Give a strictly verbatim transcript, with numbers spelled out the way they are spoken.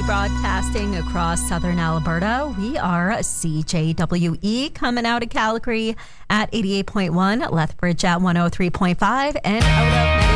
broadcasting across southern Alberta. We are C J W E coming out of Calgary at eighty-eight point one, Lethbridge at one oh three point five, and out of